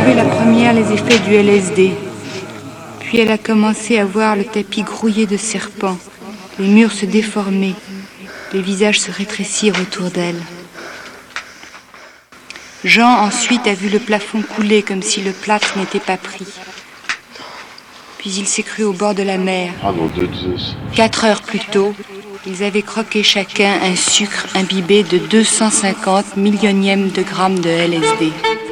éprouvé la première les effets du LSD. Puis elle a commencé à voir le tapis grouillé de serpents, les murs se déformer, les visages se rétrécir autour d'elle. Jean ensuite a vu le plafond couler comme si le plâtre n'était pas pris. Puis il s'est cru au bord de la mer. 4 heures plus tôt, ils avaient croqué chacun un sucre imbibé de 250 millionièmes de grammes de LSD.